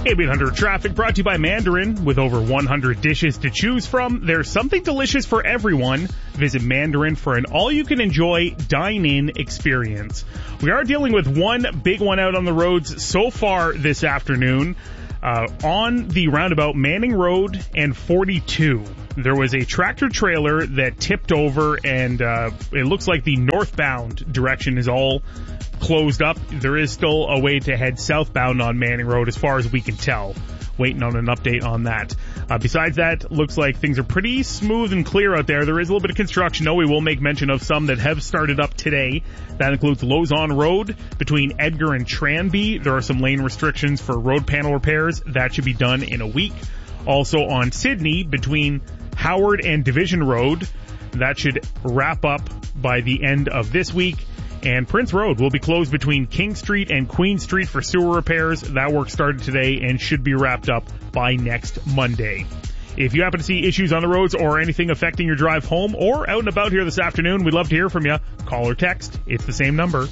AM800 Traffic brought to you by Mandarin. With over 100 dishes to choose from, there's something delicious for everyone. Visit Mandarin for an all-you-can-enjoy dine-in experience. We are dealing with one big one out on the roads so far this afternoon. On the roundabout Manning Road and 42, there was a tractor trailer that tipped over, and it looks like the northbound direction is all closed up. There is still a way to head southbound on Manning Road as far as we can tell. Waiting on an update on that. Besides that, looks like things are pretty smooth and clear out there. There is a little bit of construction, though. We will make mention of some that have started up today. That includes Lozon Road between Edgar and Tranby. There are some lane restrictions for road panel repairs. That should be done in a week. Also on Sydney between Howard and Division Road. That should wrap up by the end of this week. And Prince Road will be closed between King Street and Queen Street for sewer repairs. That work started today and should be wrapped up by next Monday. If you happen to see issues on the roads or anything affecting your drive home or out and about here this afternoon, we'd love to hear from you. Call or text. It's the same number.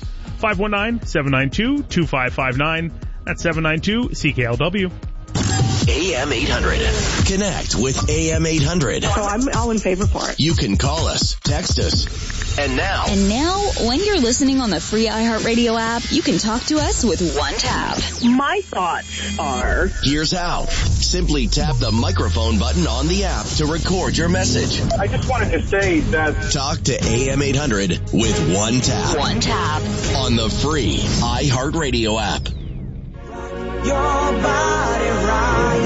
519-792-2559. That's 792-CKLW. AM 800. Connect with AM 800. So I'm all in favor for it. You can call us, text us. And now, when you're listening on the free iHeartRadio app, you can talk to us with one tap. My thoughts are... Here's how. Simply tap the microphone button on the app to record your message. I just wanted to say that... Talk to AM 800 with one tap. One tap. On the free iHeartRadio app. Your body right.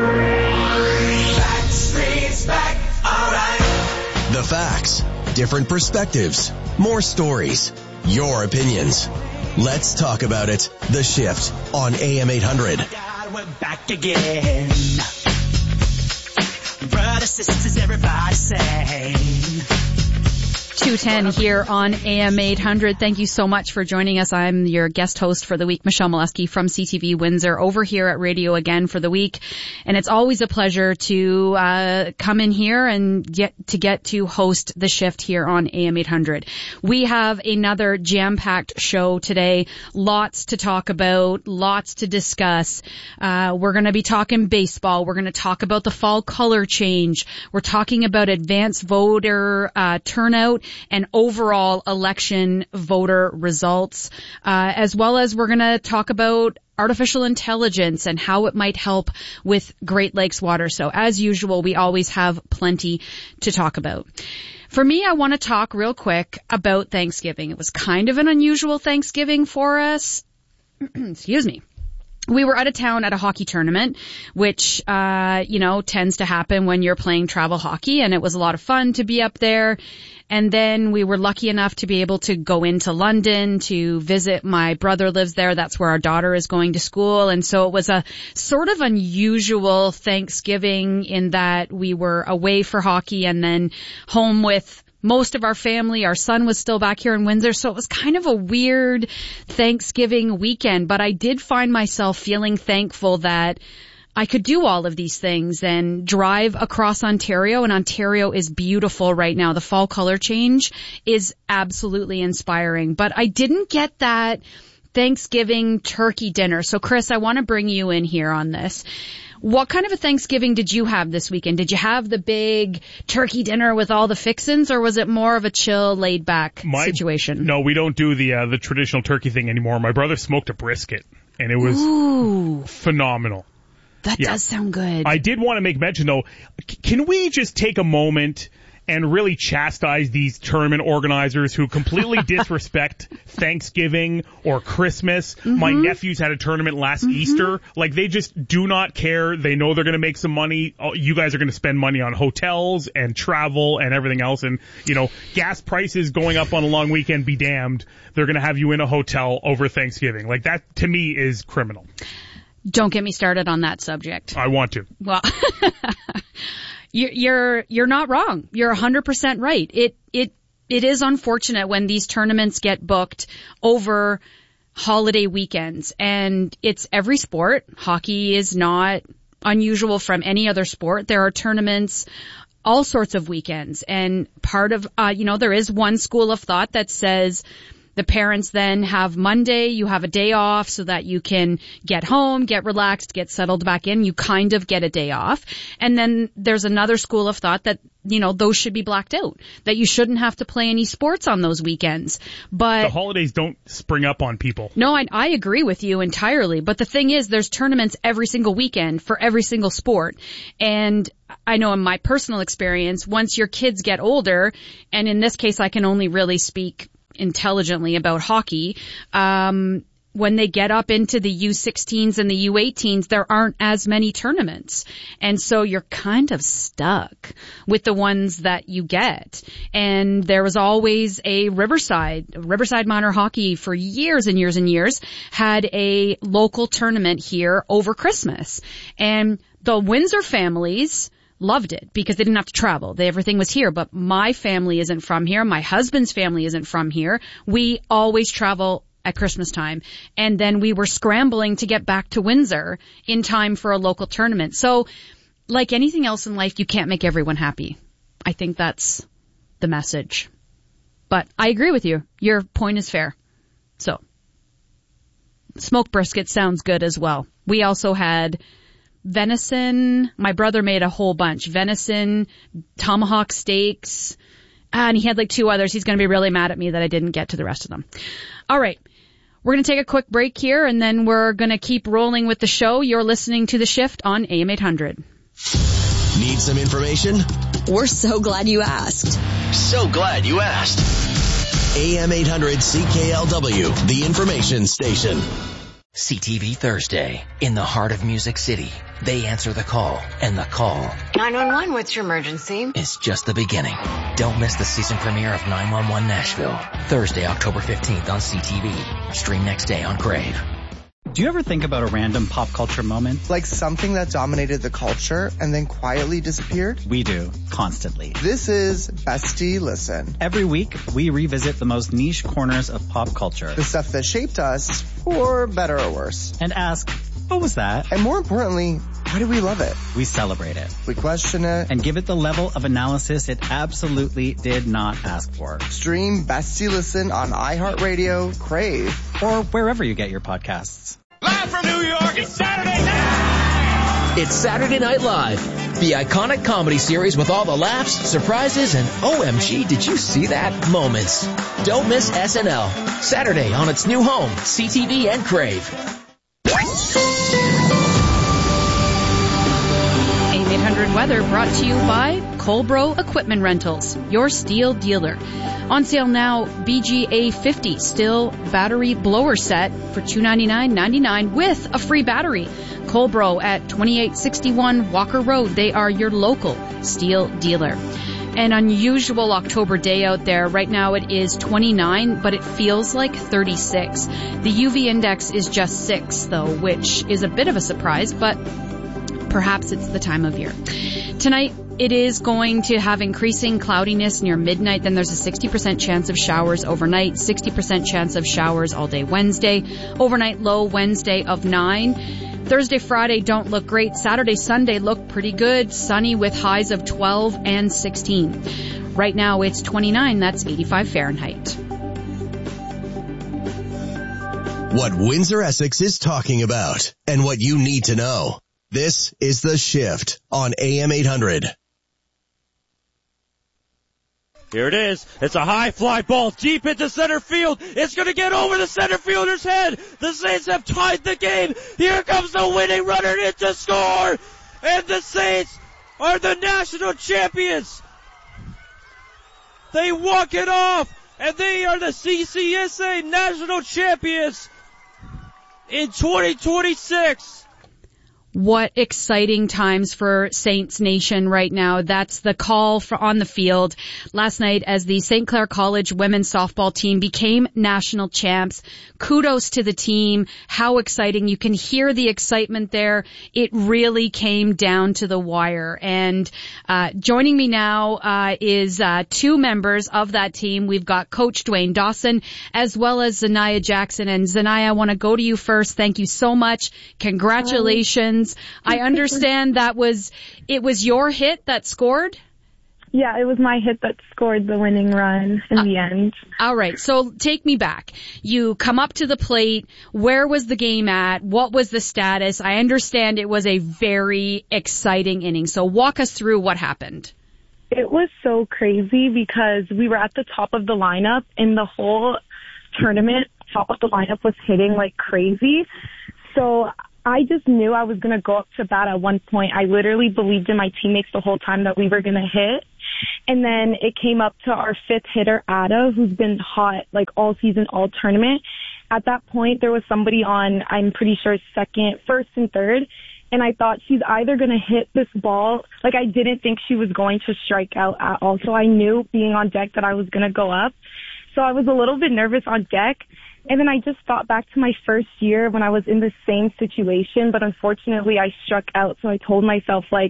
Back streets back, alright. The facts, different perspectives, more stories, your opinions. Let's talk about it. The Shift on AM 800. God, we're back again. Brothers, sisters, everybody say. 2:10 here on AM 800. Thank you so much for joining us. I'm your guest host for the week, Michelle Molesky from CTV Windsor, over here at radio again for the week. And it's always a pleasure to come in here and get to host The Shift here on AM 800. We have another jam-packed show today. Lots to talk about, lots to discuss. We're going to be talking baseball. We're going to talk about the fall color change. We're talking about advanced voter turnout and overall election voter results, as well as we're going to talk about artificial intelligence and how it might help with Great Lakes water. So as usual, we always have plenty to talk about. For me, I want to talk real quick about Thanksgiving. It was kind of an unusual Thanksgiving for us. Excuse me. We were out of town at a hockey tournament, which, tends to happen when you're playing travel hockey, and it was a lot of fun to be up there. And then we were lucky enough to be able to go into London to visit. My brother lives there. That's where our daughter is going to school. And so it was a sort of unusual Thanksgiving in that we were away for hockey and then home with most of our family. Our son was still back here in Windsor, so it was kind of a weird Thanksgiving weekend. But I did find myself feeling thankful that I could do all of these things and drive across Ontario, and Ontario is beautiful right now. The fall color change is absolutely inspiring. But I didn't get that Thanksgiving turkey dinner. So, Chris, I want to bring you in here on this. What kind of a Thanksgiving did you have this weekend? Did you have the big turkey dinner with all the fixins, or was it more of a chill, laid-back situation? No, we don't do the traditional turkey thing anymore. My brother smoked a brisket, and it was phenomenal. That does sound good. I did want to make mention, though, can we just take a moment and really chastise these tournament organizers who completely disrespect Thanksgiving or Christmas? Mm-hmm. My nephews had a tournament last Easter. Like, they just do not care. They know they're going to make some money. You guys are going to spend money on hotels and travel and everything else. And, gas prices going up on a long weekend, be damned. They're going to have you in a hotel over Thanksgiving. Like, that, to me, is criminal. Don't get me started on that subject. I want to. Well, you're not wrong. You're 100% right. It is unfortunate when these tournaments get booked over holiday weekends, and it's every sport. Hockey is not unusual from any other sport. There are tournaments all sorts of weekends, and part of there is one school of thought that says The parents then have Monday, you have a day off so that you can get home, get relaxed, get settled back in. You kind of get a day off. And then there's another school of thought that, those should be blacked out, that you shouldn't have to play any sports on those weekends. But the holidays don't spring up on people. No, I agree with you entirely. But the thing is, there's tournaments every single weekend for every single sport. And I know in my personal experience, once your kids get older, and in this case I can only really speak intelligently about hockey, when they get up into the U16s and the U18s, there aren't as many tournaments. And so you're kind of stuck with the ones that you get. And there was always a Riverside Minor Hockey for years and years and years had a local tournament here over Christmas. And the Windsor families loved it because they didn't have to travel. Everything was here. But my family isn't from here. My husband's family isn't from here. We always travel at Christmas time. And then we were scrambling to get back to Windsor in time for a local tournament. So like anything else in life, you can't make everyone happy. I think that's the message. But I agree with you. Your point is fair. So smoked brisket sounds good as well. We also had venison. My brother made a whole bunch. Venison, tomahawk steaks, and he had like 2 others. He's going to be really mad at me that I didn't get to the rest of them. All right. We're going to take a quick break here, and then we're going to keep rolling with the show. You're listening to The Shift on AM 800. Need some information? We're so glad you asked. So glad you asked. AM 800 CKLW, the information station. CTV Thursday, in the heart of Music City. They answer the call, and the call 911, what's your emergency? is just the beginning. Don't miss the season premiere of 911 Nashville, Thursday, October 15th on CTV. Stream next day on Crave. Do you ever think about a random pop culture moment? Like something that dominated the culture and then quietly disappeared? We do, constantly. This is Bestie Listen. Every week, we revisit the most niche corners of pop culture. The stuff that shaped us, for better or worse. And ask, what was that? And more importantly, why do we love it? We celebrate it. We question it. And give it the level of analysis it absolutely did not ask for. Stream Bestie Listen on iHeartRadio, Crave, or wherever you get your podcasts. Live from New York, it's Saturday night! It's Saturday Night Live, the iconic comedy series with all the laughs, surprises, and OMG, did you see that moments. Don't miss SNL, Saturday on its new home, CTV and Crave. AM 800 weather brought to you by Colbro Equipment Rentals, your steel dealer. On sale now, BGA 50 still battery blower set for $299.99 with a free battery. Colbro at 2861 Walker Road. They are your local steel dealer. An unusual October day out there. Right now it is 29, but it feels like 36. The UV index is just 6, though, which is a bit of a surprise, but perhaps it's the time of year. Tonight, it is going to have increasing cloudiness near midnight. Then there's a 60% chance of showers overnight, 60% chance of showers all day Wednesday. Overnight low Wednesday of 9. Thursday, Friday don't look great. Saturday, Sunday look pretty good. Sunny with highs of 12 and 16. Right now it's 29. That's 85 Fahrenheit. What Windsor Essex is talking about and what you need to know. This is The Shift on AM 800. Here it is. It's a high fly ball deep into center field. It's going to get over the center fielder's head. The Saints have tied the game. Here comes the winning runner in to score. And the Saints are the national champions. They walk it off. And they are the CCSA national champions in 2026. What exciting times for Saints Nation right now. That's the call for on the field last night as the St. Clair College women's softball team became national champs. Kudos to the team. How exciting. You can hear the excitement there. It really came down to the wire. And joining me now is 2 members of that team. We've got Coach Dwayne Dawson as well as Zanaya Jackson. And Zanaya, I want to go to you first. Thank you so much. Congratulations. I understand it was your hit that scored? Yeah, it was my hit that scored the winning run in the end. All right, so take me back. You come up to the plate. Where was the game at? What was the status? I understand it was a very exciting inning, so walk us through what happened. It was so crazy because we were at the top of the lineup, and the whole tournament, top of the lineup was hitting like crazy. So I just knew I was going to go up to bat at one point. I literally believed in my teammates the whole time that we were going to hit. And then it came up to our fifth hitter, Ada, who's been hot like all season, all tournament. At that point, there was somebody on, I'm pretty sure, second, first, and third. And I thought she's either going to hit this ball. Like, I didn't think she was going to strike out at all. So I knew being on deck that I was going to go up. So I was a little bit nervous on deck. And then I just thought back to my first year when I was in the same situation. But unfortunately, I struck out. So I told myself, like,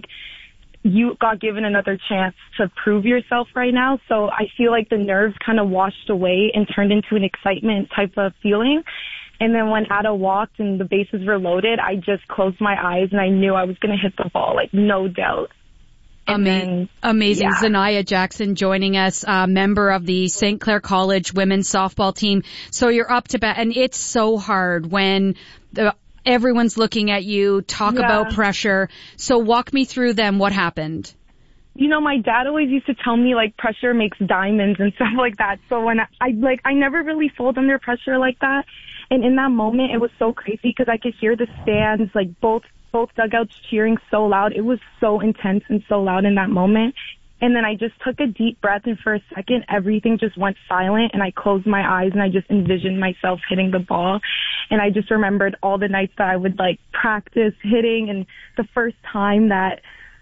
you got given another chance to prove yourself right now. So I feel like the nerves kind of washed away and turned into an excitement type of feeling. And then when Ada walked and the bases were loaded, I just closed my eyes and I knew I was going to hit the ball, like no doubt. Amazing. Yeah. Zanaya Jackson joining us, member of the St. Clair College women's softball team. So you're up to bat, and it's so hard when everyone's looking at you, talk about pressure. So walk me through them. What happened? You know, my dad always used to tell me, like, pressure makes diamonds and stuff like that. So when I never really fold under pressure like that. And in that moment, it was so crazy because I could hear the stands, like both dugouts cheering so loud. It was so intense and so loud in that moment. And then I just took a deep breath, and for a second, everything just went silent, and I closed my eyes, and I just envisioned myself hitting the ball. And I just remembered all the nights that I would, like, practice hitting, and the first time that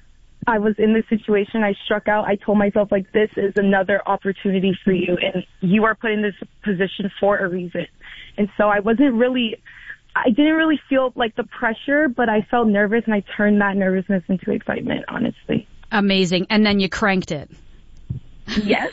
I was in this situation, I struck out, I told myself, like, this is another opportunity for you, and you are put in this position for a reason. And so I didn't really feel, like, the pressure, but I felt nervous, and I turned that nervousness into excitement, honestly. Amazing. And then you cranked it. Yes.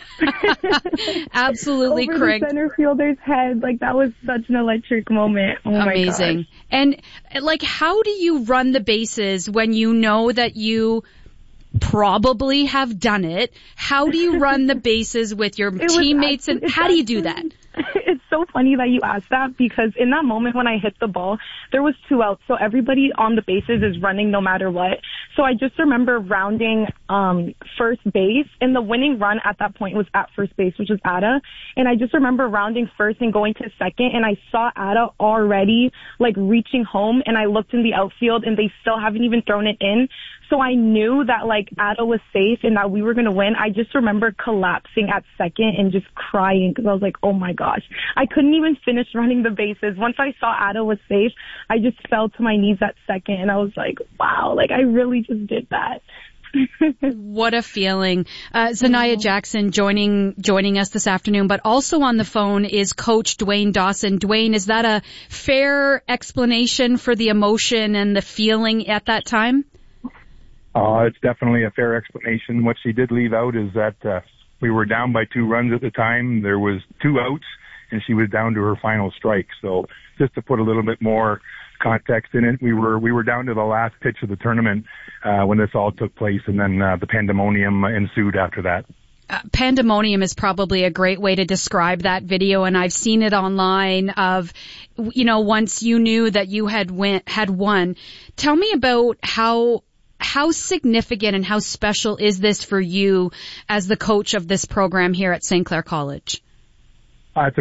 Absolutely over cranked. The center fielder's head. Like, that was such an electric moment. Oh Amazing. My gosh. And, like, how do you run the bases when you know that you probably have done it? How do you run the bases with your teammates, and how do you do that? It's so funny that you asked that, because in that moment when I hit the ball, there was 2 outs, so everybody on the bases is running no matter what. So I just remember rounding first base, and the winning run at that point was at first base, which was Ada. And I just remember rounding first and going to second, and I saw Ada already, like, reaching home, and I looked in the outfield, and they still haven't even thrown it in. So I knew that, like, Ada was safe and that we were going to win. I just remember collapsing at second and just crying because I was like, oh my gosh. I couldn't even finish running the bases. Once I saw Ada was safe, I just fell to my knees at second, and I was like, wow, like, I really just did that. What a feeling. Zanaya Jackson joining us this afternoon, but also on the phone is Coach Dwayne Dawson. Dwayne, is that a fair explanation for the emotion and the feeling at that time? It's definitely a fair explanation. What she did leave out is that we were down by 2 runs at the time. There was 2 outs, and she was down to her final strike. So just to put a little bit more context in it, we were down to the last pitch of the tournament when this all took place, and then the pandemonium ensued after that. Pandemonium is probably a great way to describe that video, and I've seen it online of, you know, once you knew that you had won. Tell me about how significant and how special is this for you as the coach of this program here at St. Clair College? It's a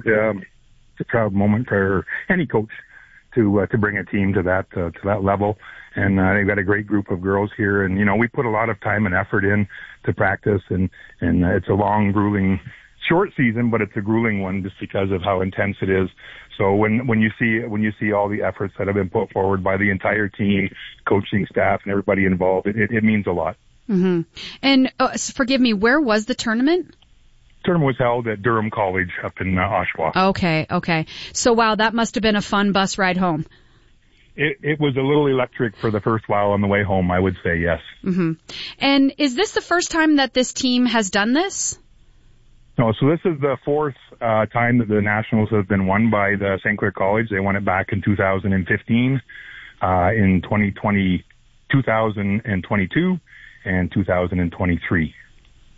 proud moment for any coach to bring a team to that level. And they've got a great group of girls here, and, you know, we put a lot of time and effort in to practice, and it's a long, grueling, short season, but it's a grueling one just because of how intense it is. So when you see all the efforts that have been put forward by the entire team, coaching staff, and everybody involved, it means a lot. Mm-hmm. And forgive me, where was the tournament? Tournament was held at Durham College up in Oshawa. Okay. So wow, that must have been a fun bus ride home. It was a little electric for the first while on the way home, I would say, yes. Mm-hmm. And is this the first time that this team has done this? No, so this is the 4th time that the Nationals have been won by the St. Clair College. They won it back in 2015, in 2022, and 2023.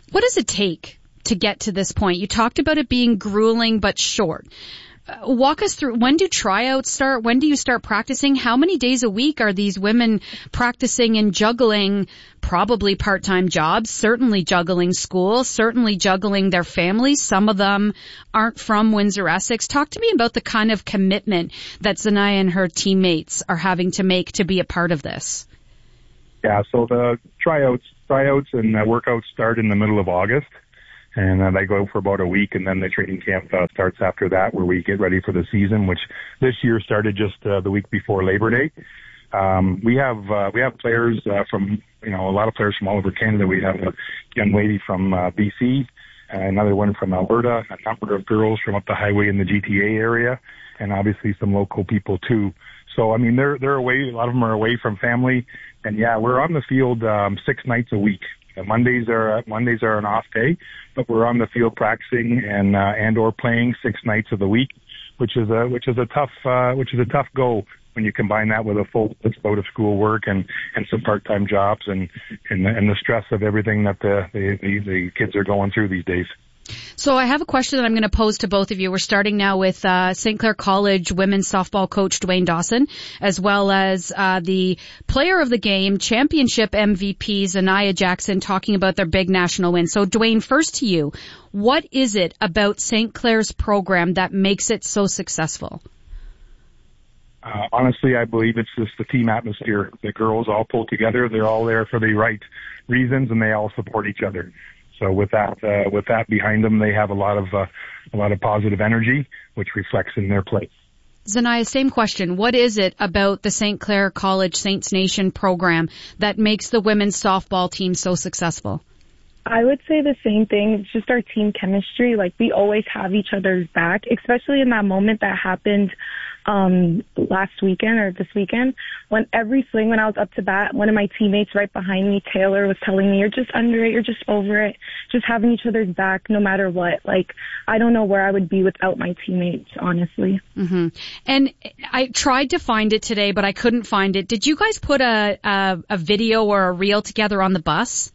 What does it take to get to this point? You talked about it being grueling but short. Walk us through, when do tryouts start? When do you start practicing? How many days a week are these women practicing and juggling probably part-time jobs, certainly juggling school, certainly juggling their families? Some of them aren't from Windsor-Essex. Talk to me about the kind of commitment that Zanaya and her teammates are having to make to be a part of this. Yeah, so the tryouts and workouts start in the middle of August. And they go for about a week, and then the training camp starts after that, where we get ready for the season, which this year started just the week before Labor Day. We have players from, a lot of players from all over Canada. We have a young lady from BC, another one from Alberta, a number of girls from up the highway in the GTA area, and obviously some local people too. So, I mean, they're away. A lot of them are away from family, and yeah, we're on the field 6 nights a week. Mondays are an off day, but we're on the field practicing and or playing 6 nights of the week, which is a tough go when you combine that with a full load of school work and some part-time jobs and the stress of everything that the kids are going through these days. So I have a question that I'm going to pose to both of you. We're starting now with St. Clair College women's softball coach Dwayne Dawson, as well as the player of the game, championship MVP Zanaya Jackson, talking about their big national win. So Dwayne, first to you, what is it about St. Clair's program that makes it so successful? Honestly, I believe it's just the team atmosphere. The girls all pull together. They're all there for the right reasons, and they all support each other. So with that behind them, they have a lot of positive energy, which reflects in their play. Zanaya, same question. What is it about the St. Clair College Saints Nation program that makes the women's softball team so successful? I would say the same thing. It's just our team chemistry. Like, we always have each other's back, especially in that moment that happened last weekend or this weekend, when every swing, when I was up to bat, one of my teammates right behind me, Taylor, was telling me, "You're just under it, you're just over it," just having each other's back no matter what. Like, I don't know where I would be without my teammates, honestly. Mm-hmm. And I tried to find it today, but I couldn't find it. Did you guys put a video or a reel together on the bus?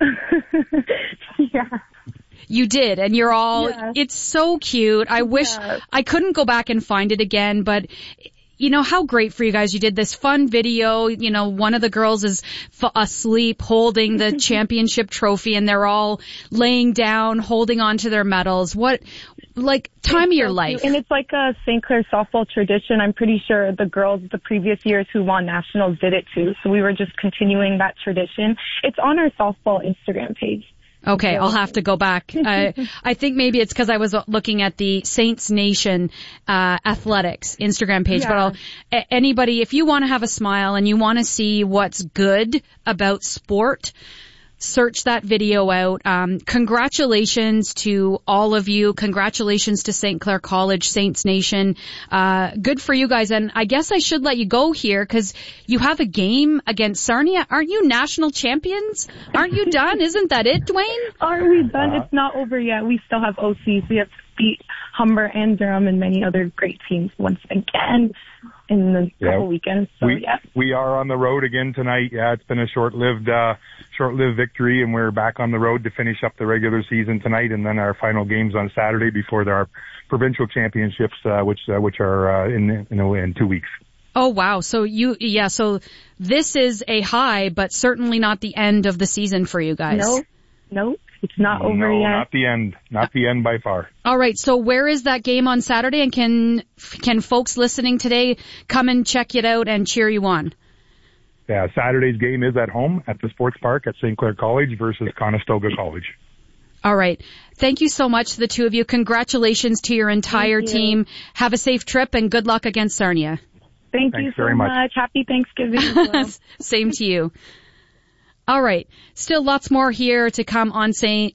Yeah. You did, and you're all, It's so cute. I wish I couldn't go back and find it again, but how great for you guys. You did this fun video. One of the girls is asleep holding the championship trophy, and they're all laying down, holding on to their medals. Time of your life. And it's like a St. Clair softball tradition. I'm pretty sure the girls the previous years who won nationals did it too. So we were just continuing that tradition. It's on our softball Instagram page. Okay, I'll have to go back. I think maybe it's because I was looking at the Saints Nation athletics Instagram page. Yeah. But anybody, if you want to have a smile and you want to see what's good about sport, search that video out. Congratulations to all of you. Congratulations to St. Clair College, Saints Nation. Good for you guys. And I guess I should let you go here because you have a game against Sarnia. Aren't you national champions? Aren't you done? Isn't that it, Dwayne? Are we done? It's not over yet. We still have OCs. We have to beat Humber and Durham and many other great teams once again in the couple weekends. So, we are on the road again tonight. Yeah, it's been a short-lived victory, and we're back on the road to finish up the regular season tonight, and then our final games on Saturday before our provincial championships, which are in 2 weeks. Oh wow! So so this is a high, but certainly not the end of the season for you guys. No. It's not over yet. No, not the end. Not the end by far. All right. So where is that game on Saturday? And can folks listening today come and check it out and cheer you on? Yeah, Saturday's game is at home at the Sports Park at St. Clair College versus Conestoga College. All right. Thank you so much, the two of you. Congratulations to your entire team. Have a safe trip and good luck against Sarnia. Thanks you so much. Happy Thanksgiving as well. Same to you. All right. Still lots more here to come on St.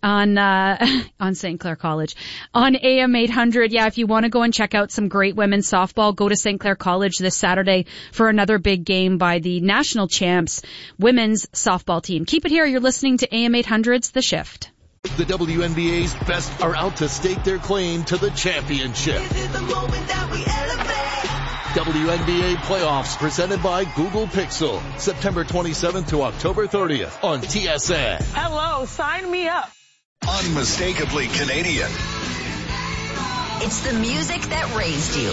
Clair College. On AM 800. Yeah, if you want to go and check out some great women's softball, go to St. Clair College this Saturday for another big game by the national champs women's softball team. Keep it here. You're listening to AM 800's The Shift. The WNBA's best are out to stake their claim to the championship. This is the moment that we elevate. WNBA playoffs presented by Google Pixel. September 27th to October 30th on TSN. Hello, sign me up. Unmistakably Canadian. It's the music that raised you.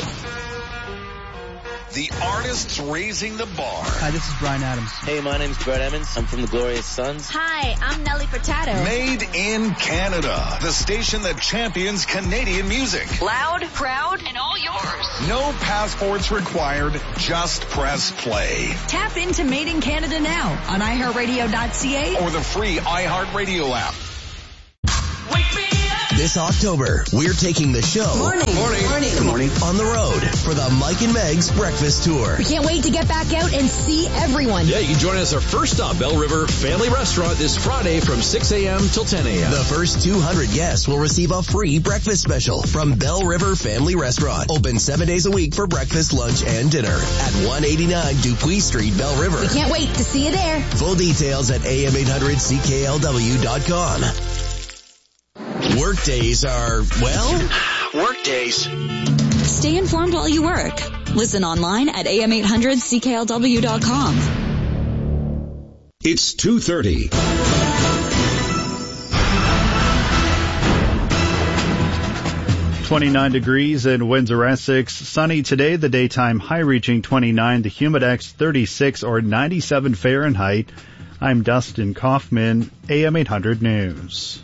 The artists raising the bar. Hi, this is Bryan Adams. Hey, my name's Brett Emmons. I'm from the Glorious Sons. Hi, I'm Nelly Furtado. Made in Canada. The station that champions Canadian music. Loud, proud, and all yours. No passports required. Just press play. Tap into Made in Canada now on iHeartRadio.ca or the free iHeartRadio app. This October, we're taking the show Morning. On the road for the Mike and Meg's Breakfast Tour. We can't wait to get back out and see everyone. Yeah, you can join us our first stop, Bell River Family Restaurant, this Friday from 6 a.m. till 10 a.m. The first 200 guests will receive a free breakfast special from Bell River Family Restaurant. Open 7 days a week for breakfast, lunch, and dinner at 189 Dupuis Street, Bell River. We can't wait to see you there. Full details at am800cklw.com. Workdays are, well, workdays. Stay informed while you work. Listen online at am800cklw.com. It's 2:30. .29 degrees in Windsor, Essex. Sunny today, the daytime high reaching 29, the humidex 36 or 97 Fahrenheit. I'm Dustin Kaufman, AM 800 News.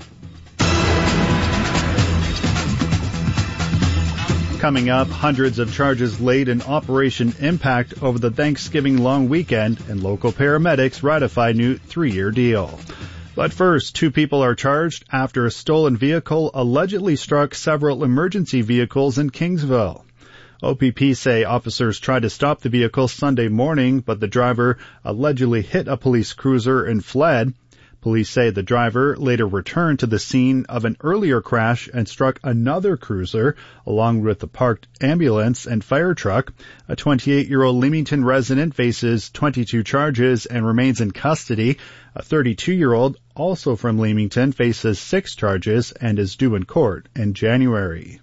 Coming up, hundreds of charges laid in Operation Impact over the Thanksgiving long weekend, and local paramedics ratify new 3-year deal. But first, 2 people are charged after a stolen vehicle allegedly struck several emergency vehicles in Kingsville. OPP say officers tried to stop the vehicle Sunday morning, but the driver allegedly hit a police cruiser and fled. Police say the driver later returned to the scene of an earlier crash and struck another cruiser, along with the parked ambulance and fire truck. A 28-year-old Leamington resident faces 22 charges and remains in custody. A 32-year-old, also from Leamington, faces 6 charges and is due in court in January.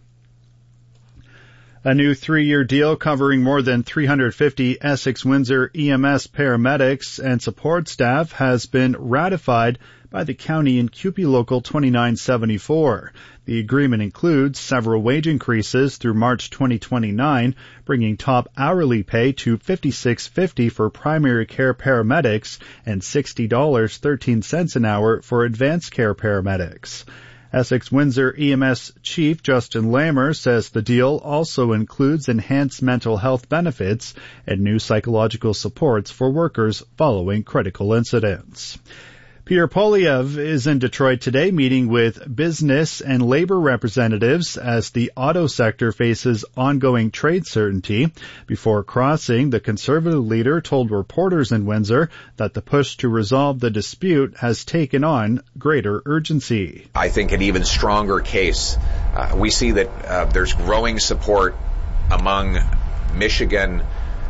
A new 3-year deal covering more than 350 Essex-Windsor EMS paramedics and support staff has been ratified by the county in CUPE Local 2974. The agreement includes several wage increases through March 2029, bringing top hourly pay to $56.50 for primary care paramedics and $60.13 an hour for advanced care paramedics. Essex-Windsor EMS Chief Justin Lammer says the deal also includes enhanced mental health benefits and new psychological supports for workers following critical incidents. Peter Poilievre is in Detroit today meeting with business and labor representatives as the auto sector faces ongoing trade certainty. Before crossing, the Conservative leader told reporters in Windsor that the push to resolve the dispute has taken on greater urgency. I think an even stronger case. We see that there's growing support among Michigan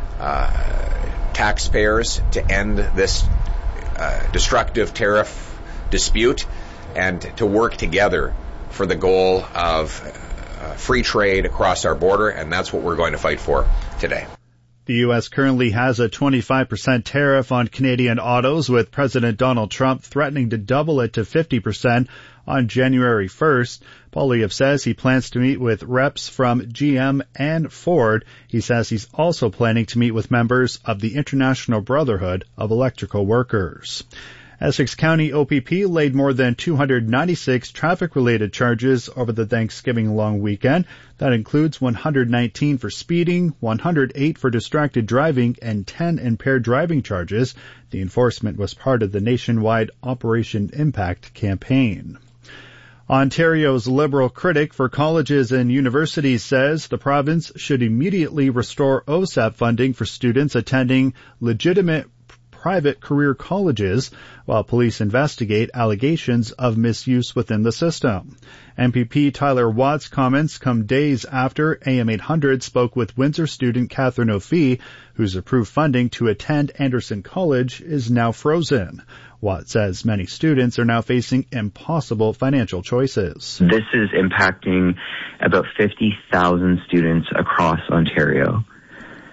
taxpayers to end this destructive tariff dispute and to work together for the goal of free trade across our border, and that's what we're going to fight for today. The U.S. currently has a 25% tariff on Canadian autos, with President Donald Trump threatening to double it to 50% on January 1st. Poilievre says he plans to meet with reps from GM and Ford. He says he's also planning to meet with members of the International Brotherhood of Electrical Workers. Essex County OPP laid more than 296 traffic-related charges over the Thanksgiving long weekend. That includes 119 for speeding, 108 for distracted driving, and 10 impaired driving charges. The enforcement was part of the nationwide Operation Impact campaign. Ontario's Liberal critic for colleges and universities says the province should immediately restore OSAP funding for students attending legitimate private career colleges while police investigate allegations of misuse within the system. MPP Tyler Watt's comments come days after AM 800 spoke with Windsor student Catherine O'Fee, whose approved funding to attend Anderson College is now frozen. Watt says many students are now facing impossible financial choices. This is impacting about 50,000 students across Ontario.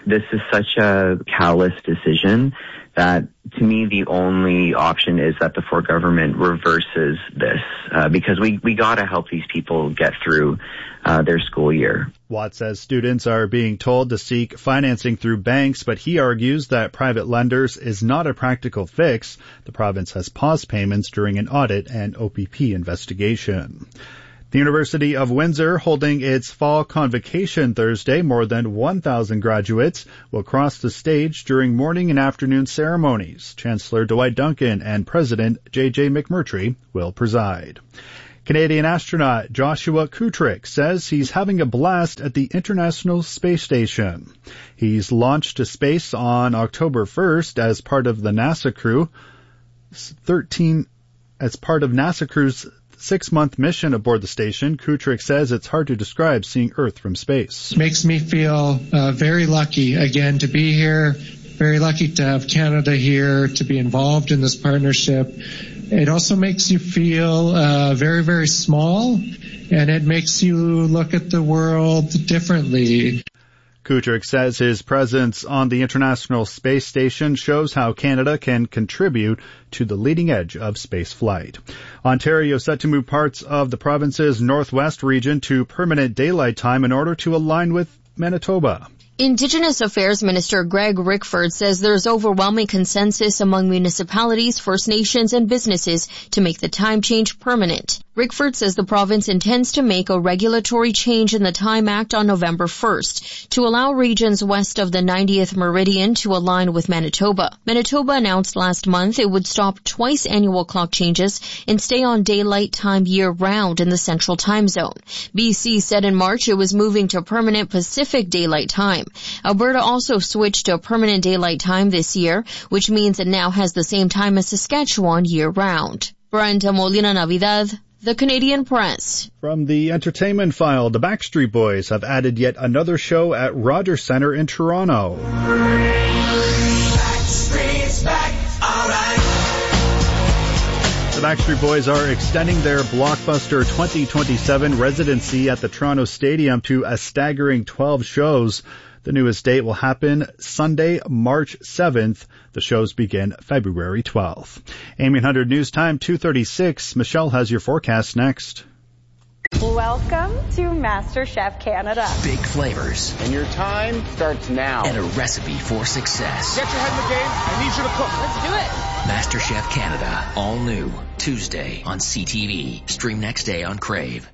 this is such a callous decision that, to me, the only option is that the Ford government reverses this, because we got to help these people get through their school year. Watt says students are being told to seek financing through banks, but he argues that private lenders is not a practical fix. The province has paused payments during an audit and OPP investigation. The University of Windsor holding its fall convocation Thursday. More than 1,000 graduates will cross the stage during morning and afternoon ceremonies. Chancellor Dwight Duncan and President J.J. McMurtry will preside. Canadian astronaut Joshua Kutrick says he's having a blast at the International Space Station. He's launched to space on October 1st as part of the NASA crew. As part of NASA crew's 6-month mission aboard the station. Kutrick says it's hard to describe seeing Earth from space. Makes me feel very lucky, again, to be here. Very lucky to have Canada here, to be involved in this partnership. It also makes you feel very, very small, and it makes you look at the world differently. Kutrick says his presence on the International Space Station shows how Canada can contribute to the leading edge of space flight. Ontario set to move parts of the province's northwest region to permanent daylight time in order to align with Manitoba. Indigenous Affairs Minister Greg Rickford says there's overwhelming consensus among municipalities, First Nations, and businesses to make the time change permanent. Rickford says the province intends to make a regulatory change in the Time Act on November 1st to allow regions west of the 90th meridian to align with Manitoba. Manitoba announced last month it would stop twice annual clock changes and stay on daylight time year-round in the Central Time Zone. BC said in March it was moving to permanent Pacific Daylight Time. Alberta also switched to permanent daylight time this year, which means it now has the same time as Saskatchewan year-round. Brenda Molina Navidad, The Canadian Press. From the entertainment file, the Backstreet Boys have added yet another show at Rogers Centre in Toronto. Backstreet's back, all right. The Backstreet Boys are extending their blockbuster 2027 residency at the Toronto Stadium to a staggering 12 shows. The newest date will happen Sunday, March 7th. The shows begin February 12th. AM 800 News Time, 2:36. Michelle has your forecast next. Welcome to MasterChef Canada. Big flavors. And your time starts now. And a recipe for success. Get your head in the game. I need you to cook. Let's do it. MasterChef Canada. All new. Tuesday on CTV. Stream next day on Crave.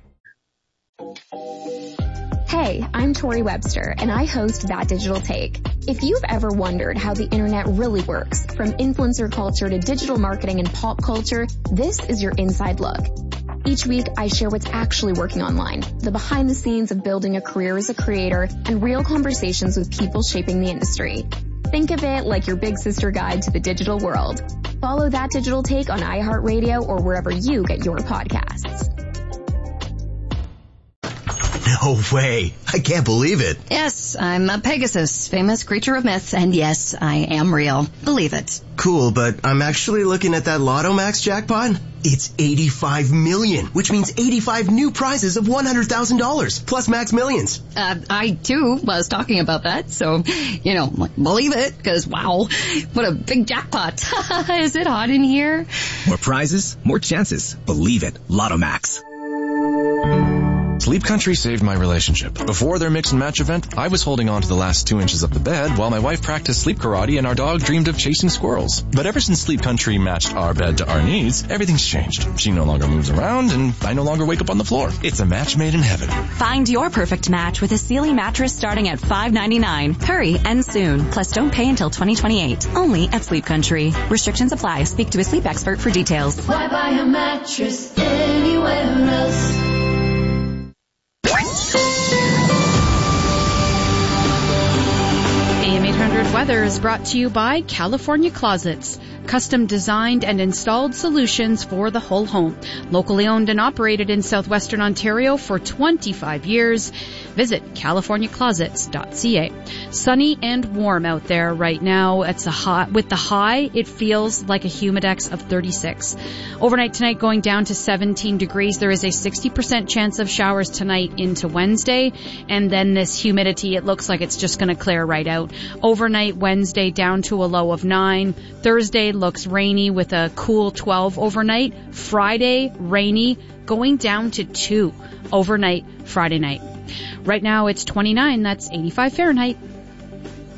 Hey, I'm Tori Webster, and I host That Digital Take. If you've ever wondered how the internet really works, from influencer culture to digital marketing and pop culture, this is your inside look. Each week, I share what's actually working online, the behind the scenes of building a career as a creator, and real conversations with people shaping the industry. Think of it like your big sister guide to the digital world. Follow That Digital Take on iHeartRadio or wherever you get your podcasts. No way. I can't believe it. Yes, I'm a Pegasus, famous creature of myth, and yes, I am real. Believe it. Cool, but I'm actually looking at that Lotto Max jackpot. It's 85 million, which means 85 new prizes of $100,000, plus Max Millions. I, too, was talking about that, so, believe it, because, wow, what a big jackpot. Is it hot in here? More prizes, more chances. Believe it. Lotto Max. Sleep Country saved my relationship. Before their mix and match event, I was holding on to the last 2 inches of the bed while my wife practiced sleep karate and our dog dreamed of chasing squirrels. But ever since Sleep Country matched our bed to our needs, everything's changed. She no longer moves around and I no longer wake up on the floor. It's a match made in heaven. Find your perfect match with a Sealy mattress starting at $5.99. Hurry, end soon. Plus don't pay until 2028. Only at Sleep Country. Restrictions apply. Speak to a sleep expert for details. Why buy a mattress anywhere else? AM 800 800 weather is brought to you by California Closets. Custom designed and installed solutions for the whole home. Locally owned and operated in southwestern Ontario for 25 years. Visit californiaclosets.ca. Sunny and warm out there right now. It's a hot, with the high, it feels like a humidex of 36. Overnight tonight going down to 17 degrees. There is a 60% chance of showers tonight into Wednesday. And then this humidity, it looks like it's just going to clear right out. Overnight Wednesday down to a low of 9. Thursday looks rainy with a cool 12 overnight. Friday, rainy, going down to 2 overnight Friday night. Right now it's 29, that's 85 Fahrenheit.